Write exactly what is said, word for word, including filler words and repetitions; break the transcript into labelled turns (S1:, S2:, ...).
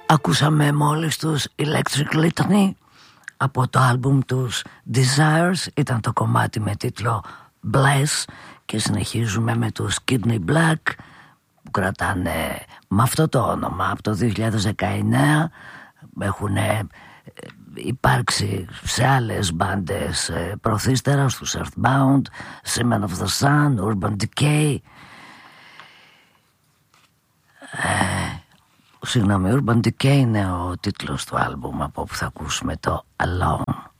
S1: Ακούσαμε μόλις τους Electric Litany από το άλμπουμ τους Desires, ήταν το κομμάτι με τίτλο Bless, και συνεχίζουμε με τους Kidney Black που κρατάνε με αυτό το όνομα από το δύο χιλιάδες δεκαεννέα. Έχουν υπάρξει σε άλλες μπάντες προθύστερα, στους Earthbound, Semen of the Sun, Urban Decay. ε, Συγγνώμη, Urban Decay είναι ο τίτλος του άλμπουμ από όπου θα ακούσουμε το Alone.